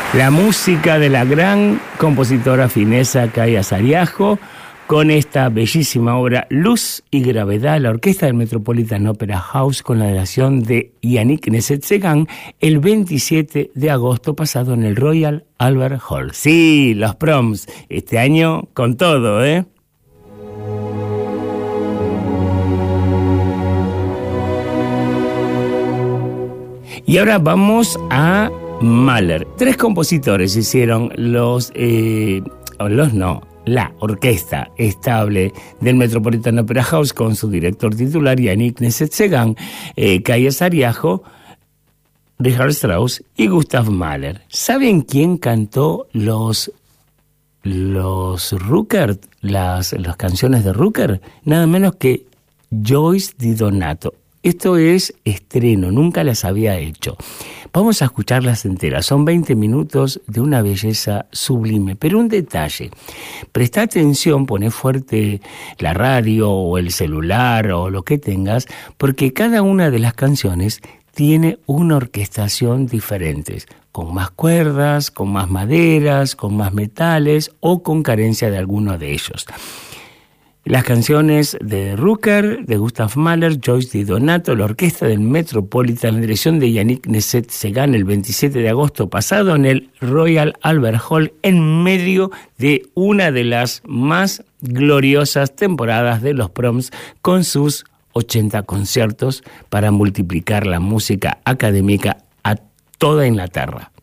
La música de la gran compositora finesa Kaija Saariaho, con esta bellísima obra Luz y Gravedad, la orquesta del Metropolitan Opera House, con la dirección de Yannick Nézet-Séguin, el 27 de agosto pasado en el Royal Albert Hall. Sí, los proms, este año con todo, ¿eh? Y ahora vamos a Mahler. 3 compositores hicieron la orquesta estable del Metropolitan Opera House con su director titular Yannick Nézet-Séguin, Kaija Saariaho, Richard Strauss y Gustav Mahler. ¿Saben quién cantó los Rucker, las canciones de Rucker? Nada menos que Joyce Di Donato. Esto es estreno, nunca las había hecho. Vamos a escucharlas enteras, son 20 minutos de una belleza sublime. Pero un detalle, presta atención, poné fuerte la radio o el celular o lo que tengas, porque cada una de las canciones tiene una orquestación diferente, con más cuerdas, con más maderas, con más metales o con carencia de alguno de ellos. Las canciones de Rucker, de Gustav Mahler, Joyce Di Donato, la orquesta del Metropolitan, en dirección de Yannick Nézet-Séguin, el 27 de agosto pasado en el Royal Albert Hall, en medio de una de las más gloriosas temporadas de los proms, con sus 80 conciertos para multiplicar la música académica a toda Inglaterra.